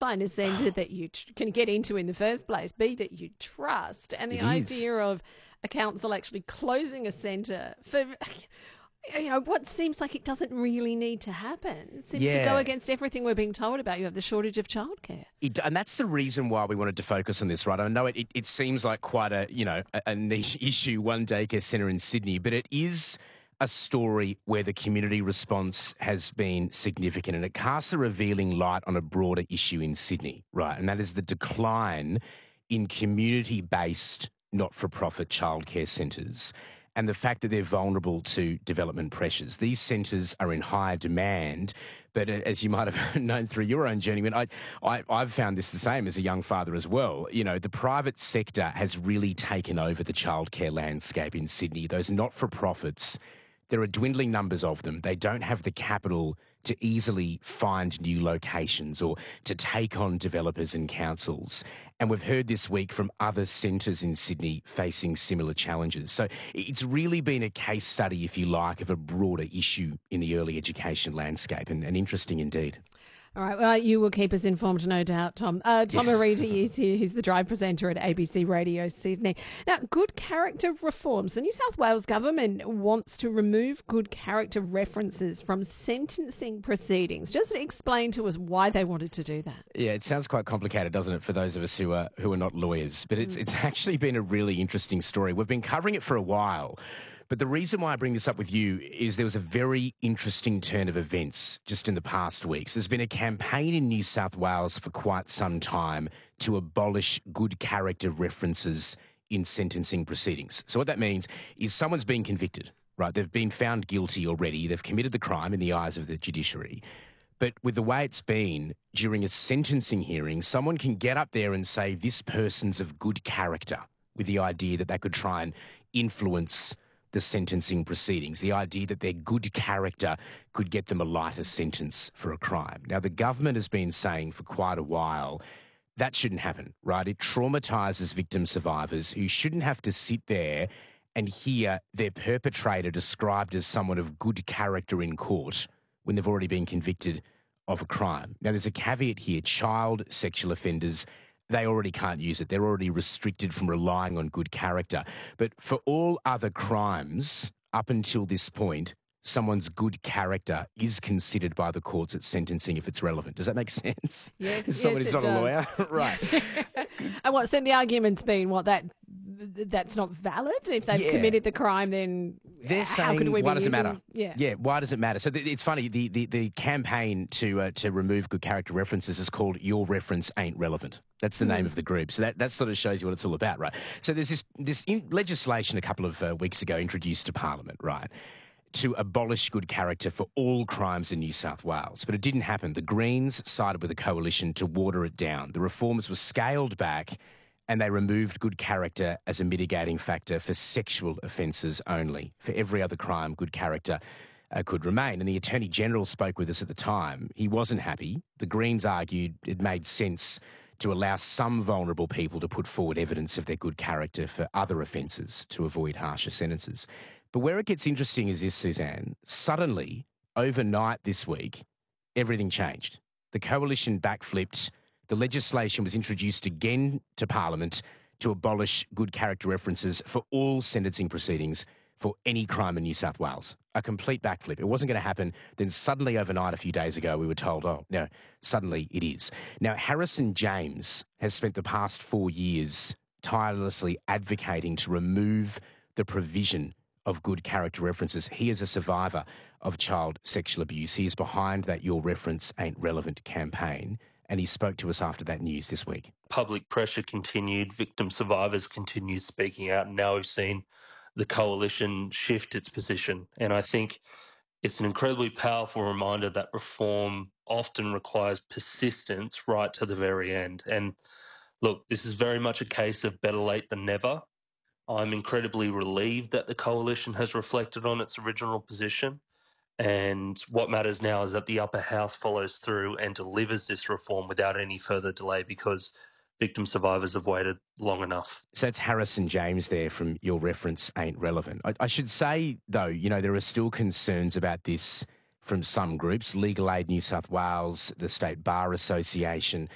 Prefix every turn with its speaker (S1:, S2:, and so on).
S1: find a centre that you can get into in the first place, B, that you trust, and the idea of a council actually closing a centre for what seems like it doesn't really need to happen. It seems to go against everything we're being told about. You have the shortage of childcare.
S2: And that's the reason why we wanted to focus on this, right? I know it seems like quite a niche issue, one daycare centre in Sydney, but it is a story where the community response has been significant, and it casts a revealing light on a broader issue in Sydney, right? And that is the decline in community-based not-for-profit childcare centres and the fact that they're vulnerable to development pressures. These centres are in higher demand, but as you might have known through your own journey, I've found this the same as a young father as well. You know, the private sector has really taken over the childcare landscape in Sydney. Those not-for-profits, there are dwindling numbers of them. They don't have the capital to easily find new locations or to take on developers and councils. And we've heard this week from other centres in Sydney facing similar challenges. So it's really been a case study, if you like, of a broader issue in the early education landscape, and interesting indeed.
S1: All right, well, you will keep us informed, no doubt, Tom. Tom Ariti is here. He's the Drive presenter at ABC Radio Sydney. Now, good character reforms. The New South Wales government wants to remove good character references from sentencing proceedings. Just explain to us why they wanted to do that.
S2: Yeah, it sounds quite complicated, doesn't it, for those of us who are not lawyers? But it's actually been a really interesting story. We've been covering it for a while. But the reason why I bring this up with you is there was a very interesting turn of events just in the past weeks. There's been a campaign in New South Wales for quite some time to abolish good character references in sentencing proceedings. So what that means is someone's been convicted, right? They've been found guilty already. They've committed the crime in the eyes of the judiciary. But with the way it's been, during a sentencing hearing, someone can get up there and say this person's of good character, with the idea that they could try and influence the sentencing proceedings, the idea that their good character could get them a lighter sentence for a crime. Now, the government has been saying for quite a while that shouldn't happen, right? It traumatises victim survivors who shouldn't have to sit there and hear their perpetrator described as someone of good character in court when they've already been convicted of a crime. Now, there's a caveat here. Child sexual offenders, they already can't use it. They're already restricted from relying on good character. But for all other crimes, up until this point, someone's good character is considered by the courts at sentencing if it's relevant. Does that make sense?
S1: Yes,
S2: As someone who's not a lawyer? Right.
S1: And what, so the argument's been, that's not valid? If they've committed the crime, then
S2: they're
S1: how
S2: saying,
S1: could we
S2: why
S1: be
S2: does it
S1: using,
S2: matter?
S1: Yeah,
S2: why does it matter? So it's funny, the campaign to remove good character references is called Your Reference Ain't Relevant. That's the name of the group. So that sort of shows you what it's all about, right? So there's this legislation a couple of weeks ago introduced to Parliament, right, to abolish good character for all crimes in New South Wales. But it didn't happen. The Greens sided with the coalition to water it down. The reforms were scaled back and they removed good character as a mitigating factor for sexual offences only. For every other crime, good character could remain. And the Attorney-General spoke with us at the time. He wasn't happy. The Greens argued it made sense to allow some vulnerable people to put forward evidence of their good character for other offences to avoid harsher sentences. But where it gets interesting is this, Suzanne. Suddenly, overnight this week, everything changed. The coalition backflipped. The legislation was introduced again to Parliament to abolish good character references for all sentencing proceedings for any crime in New South Wales. A complete backflip. It wasn't going to happen. Then suddenly overnight a few days ago, we were told, oh, no, suddenly it is. Now, Harrison James has spent the past 4 years tirelessly advocating to remove the provision of good character references. He is a survivor of child sexual abuse. He is behind that Your Reference Ain't Relevant campaign, and he spoke to us after that news this week.
S3: Public pressure continued, victim survivors continued speaking out, and now we've seen the coalition shift its position. And I think it's an incredibly powerful reminder that reform often requires persistence right to the very end. And look, this is very much a case of better late than never. I'm incredibly relieved that the coalition has reflected on its original position. And what matters now is that the upper house follows through and delivers this reform without any further delay, because victim survivors have waited long enough.
S2: So it's Harrison James there from Your Reference Ain't Relevant. I should say, though, there are still concerns about this from some groups, Legal Aid New South Wales, the State Bar Association.